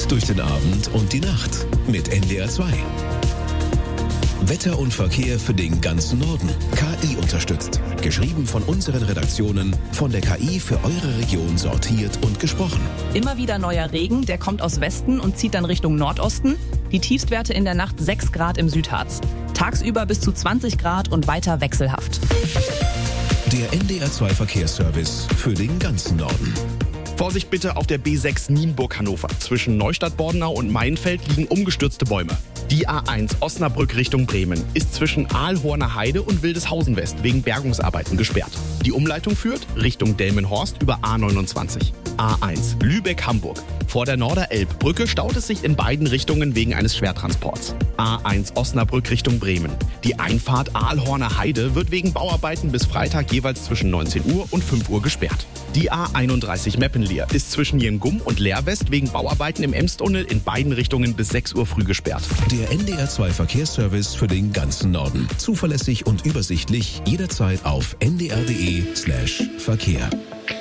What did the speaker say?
durch den Abend und die Nacht mit NDR 2. Wetter und Verkehr für den ganzen Norden. KI unterstützt. Geschrieben von unseren Redaktionen, von der KI für eure Region sortiert und gesprochen. Immer wieder neuer Regen, der kommt aus Westen und zieht dann Richtung Nordosten. Die Tiefstwerte in der Nacht 6 Grad im Südharz. Tagsüber bis zu 20 Grad und weiter wechselhaft. Der NDR 2 Verkehrsservice für den ganzen Norden. Vorsicht bitte auf der B6 Nienburg-Hannover. Zwischen Neustadt-Bordenau und Mainfeld liegen umgestürzte Bäume. Die A1 Osnabrück Richtung Bremen ist zwischen Aalhorner Heide und Wildeshausen West wegen Bergungsarbeiten gesperrt. Die Umleitung führt Richtung Delmenhorst über A29. A1 Lübeck-Hamburg. Vor der Norderelbbrücke staut es sich in beiden Richtungen wegen eines Schwertransports. A1 Osnabrück Richtung Bremen. Die Einfahrt Aalhorner Heide wird wegen Bauarbeiten bis Freitag jeweils zwischen 19 Uhr und 5 Uhr gesperrt. Die A31 Meppenleer ist zwischen Jengum und Leerwest wegen Bauarbeiten im Emstunnel in beiden Richtungen bis 6 Uhr früh gesperrt. Der NDR 2 Verkehrsservice für den ganzen Norden. Zuverlässig und übersichtlich jederzeit auf ndr.de/Verkehr.